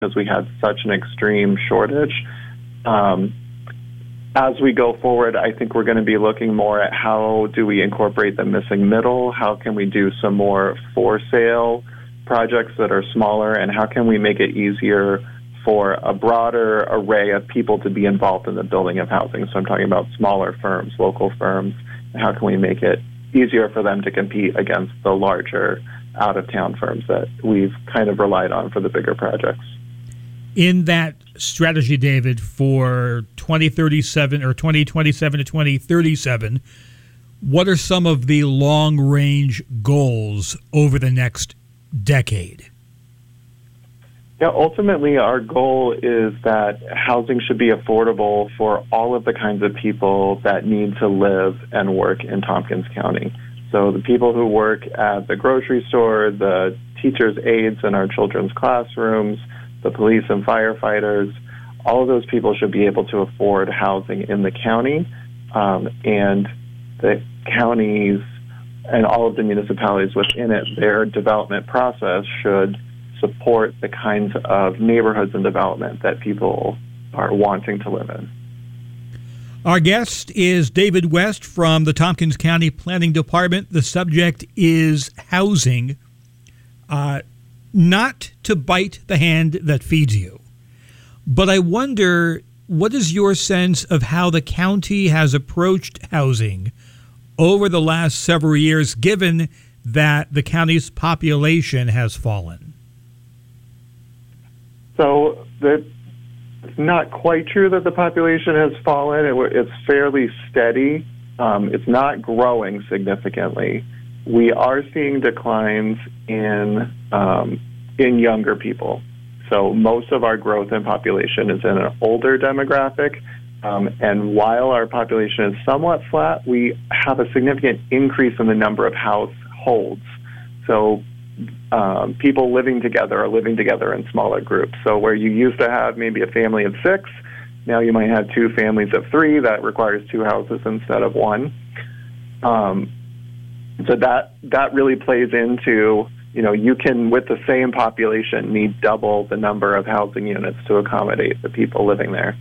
because we had such an extreme shortage. As we go forward, I think we're going to be looking more at how do we incorporate the missing middle, how can we do some more for sale projects that are smaller, and how can we make it easier for a broader array of people to be involved in the building of housing. So I'm talking about smaller firms, local firms, and how can we make it easier for them to compete against the larger out-of-town firms that we've kind of relied on for the bigger projects. In that strategy, David, for 2037 or 2027 to 2037, what are some of the long-range goals over the next decade? Yeah, ultimately, our goal is that housing should be affordable for all of the kinds of people that need to live and work in Tompkins County. So the people who work at the grocery store, the teachers' aides in our children's classrooms, the police and firefighters, all of those people should be able to afford housing in the county, and the counties and all of the municipalities within it, their development process should support the kinds of neighborhoods and development that people are wanting to live in. Our guest is David West from the Tompkins County Planning Department. The subject is housing. Not to bite the hand that feeds you, but I wonder, what is your sense of how the county has approached housing over the last several years, given that the county's population has fallen? So it's not quite true that the population has fallen. It's fairly steady. It's not growing significantly. We are seeing declines in younger people. So most of our growth in population is in an older demographic. And while our population is somewhat flat, we have a significant increase in the number of households. So people living together are living together in smaller groups. So where you used to have maybe a family of 6, now you might have 2 families of 3. That requires 2 houses instead of 1. So that really plays into, you can, with the same population, need double the number of housing units to accommodate the people living there.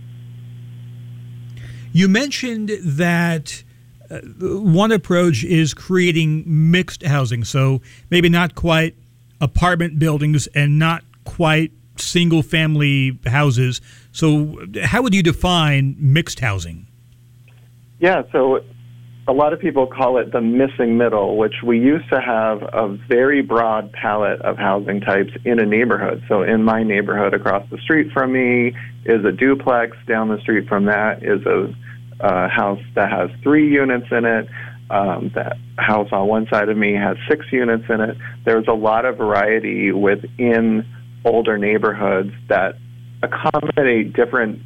You mentioned that one approach is creating mixed housing, so maybe not quite apartment buildings and not quite single-family houses. So how would you define mixed housing? Yeah, so a lot of people call it the missing middle, which we used to have a very broad palette of housing types in a neighborhood. So in my neighborhood across the street from me is a duplex. Down the street from that is a house that has 3 units in it. That house on one side of me has 6 units in it. There's a lot of variety within older neighborhoods that accommodate different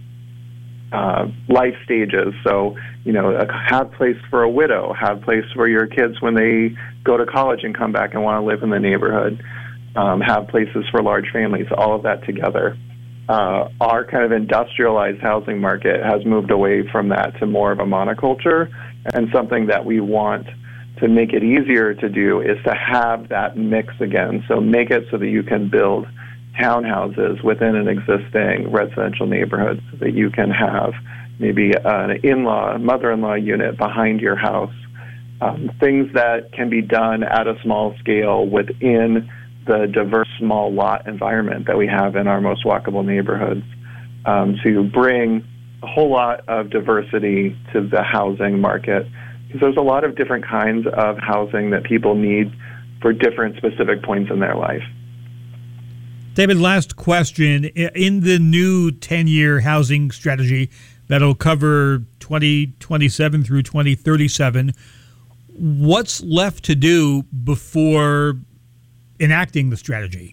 life stages. So, have place for a widow, have place for your kids when they go to college and come back and want to live in the neighborhood, have places for large families, all of that together. Our kind of industrialized housing market has moved away from that to more of a monoculture, and something that we want to make it easier to do is to have that mix again. So make it so that you can build townhouses within an existing residential neighborhood, so that you can have maybe an mother-in-law unit behind your house. Things that can be done at a small scale within the diverse small lot environment that we have in our most walkable neighborhoods, to bring a whole lot of diversity to the housing market. Because there's a lot of different kinds of housing that people need for different specific points in their life. David, last question. In the new 10-year housing strategy that'll cover 2027 through 2037, what's left to do before enacting the strategy?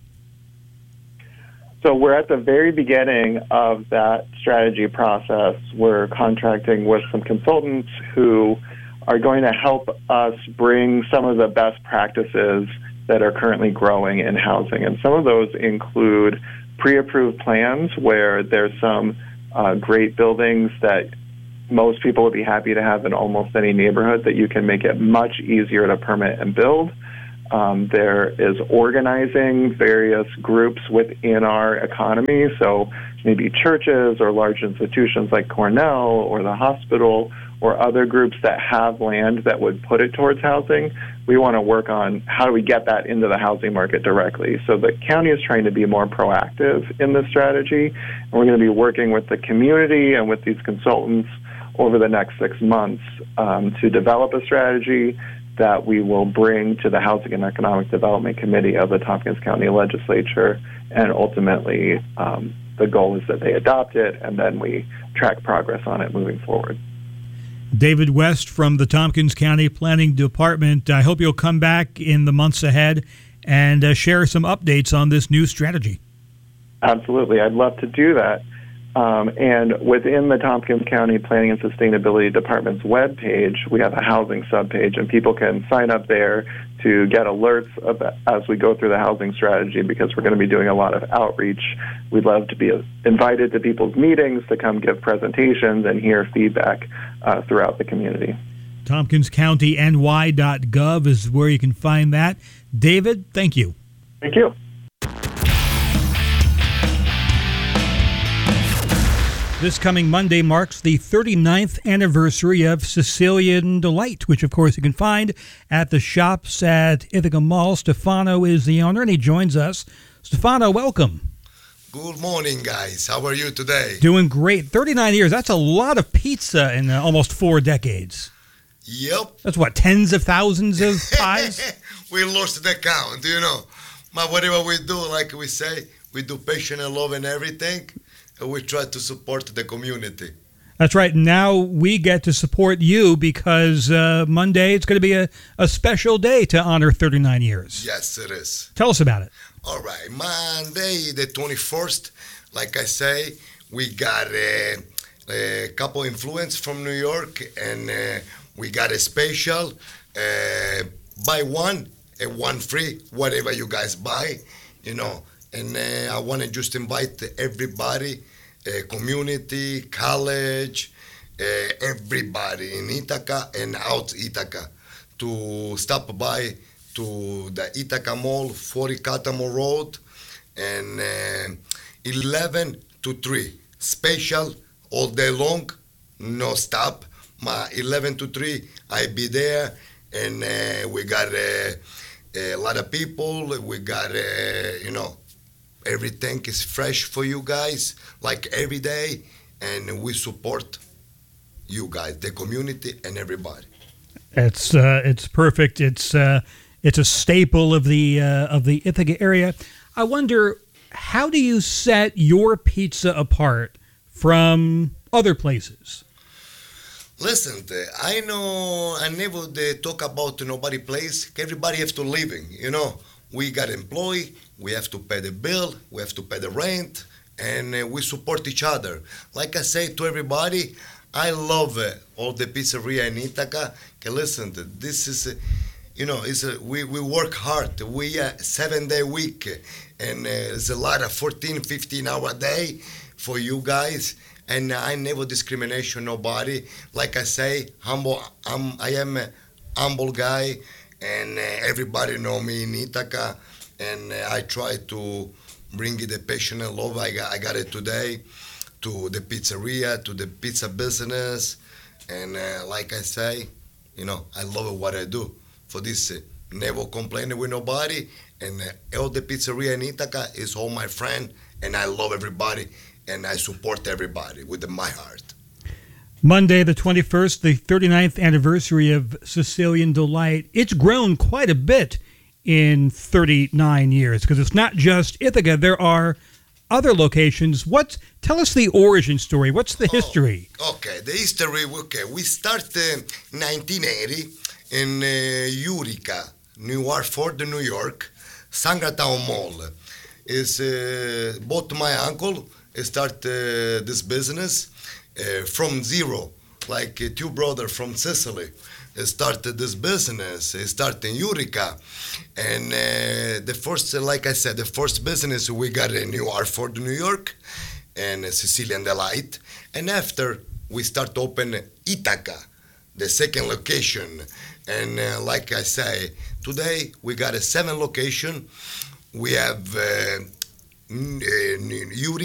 So we're at the very beginning of that strategy process. We're contracting with some consultants who are going to help us bring some of the best practices that are currently growing in housing. And some of those include pre-approved plans where there's some great buildings that most people would be happy to have in almost any neighborhood, that you can make it much easier to permit and build. There is organizing various groups within our economy, so maybe churches or large institutions like Cornell or the hospital or other groups that have land that would put it towards housing. We want to work on how do we get that into the housing market directly. So the county is trying to be more proactive in this strategy, and we're going to be working with the community and with these consultants over the next 6 months to develop a strategy that we will bring to the Housing and Economic Development Committee of the Tompkins County Legislature, and ultimately the goal is that they adopt it, and then we track progress on it moving forward. David West from the Tompkins County Planning Department, I hope you'll come back in the months ahead and share some updates on this new strategy. Absolutely. I'd love to do that. And within the Tompkins County Planning and Sustainability Department's webpage, we have a housing subpage, and people can sign up there to get alerts as we go through the housing strategy, because we're going to be doing a lot of outreach. We'd love to be invited to people's meetings to come give presentations and hear feedback throughout the community. TompkinsCountyNY.gov is where you can find that. David, thank you. Thank you. This coming Monday marks the 39th anniversary of Sicilian Delight, which, of course, you can find at the shops at Ithaca Mall. Stefano is the owner, and he joins us. Stefano, welcome. Good morning, guys. How are you today? Doing great. 39 years. That's a lot of pizza in almost 4 decades. Yep. That's what, tens of thousands of pies? We lost the count, But whatever we do, like we say, we do passion and love and everything. And we try to support the community. That's right. Now we get to support you because Monday it's going to be a special day to honor 39 years. Yes, it is. Tell us about it. All right. Monday, the 21st, like I say, we got a couple influence from New York, and we got a special buy one and one free, whatever you guys buy, And I want to just invite everybody, community, college, everybody in Ithaca and out Ithaca to stop by to the Ithaca Mall, 40 Catamo Road, and 11 to 3. Special all day long, no stop. 11 to 3, I be there, and we got a lot of people. We got, everything is fresh for you guys, like every day, and we support you guys, the community, and everybody. It's perfect. It's a staple of the Ithaca area. I wonder, how do you set your pizza apart from other places? Listen, I know I never talk about nobody place. Everybody have to living, We got employee, we have to pay the bill, we have to pay the rent, and we support each other. Like I say to everybody, I love all the pizzeria in Ithaca. Listen, this is, we work hard. We 7-day week, and it's a lot of 14, 15 hour a day for you guys. And I never discrimination nobody. Like I say, humble. I am a humble guy, and everybody know me in Ithaca. And I try to bring the passion and love I got it today to the pizzeria, to the pizza business. And like I say, I love what I do. For this, never complaining with nobody. And all the pizzeria in Ithaca is all my friend, and I love everybody. And I support everybody with my heart. Monday, the 21st, the 39th anniversary of Sicilian Delight. It's grown quite a bit in 39 years because it's not just Ithaca. There are other locations. Tell us the origin story. What's the history? Okay, the history. Okay, we started 1980 in Eureka, New Hartford, New York, Sangratown Mall. Is both my uncle start this business from zero, like two brothers from Sicily started this business. Started in Eureka, and the first, like I said, the first business we got in New Hartford, New York, and Sicilian Delight, and after we start open Ithaca, the second location, And like I say, today we got a 7 location. We have Utica,